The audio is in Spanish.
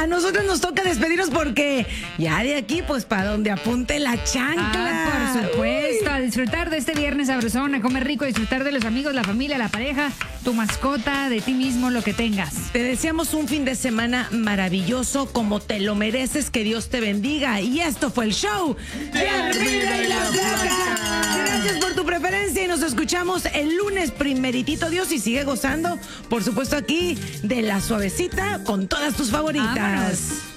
a nosotros nos toca despedirnos porque ya de aquí, pues, para donde apunte la chancla. Por supuesto, a disfrutar de este viernes sabrosón, a comer rico, a disfrutar de los amigos, la familia, la pareja, tu mascota, de ti mismo, lo que tengas. Te deseamos un fin de semana maravilloso, como te lo mereces, que Dios te bendiga. Y esto fue el show de Arriba y la Flaca. Gracias por tu preferencia y nos escuchamos el lunes, primeritito Dios, y sigue gozando, por supuesto, aquí de la suavecita con todas tus favoritas. Vámonos.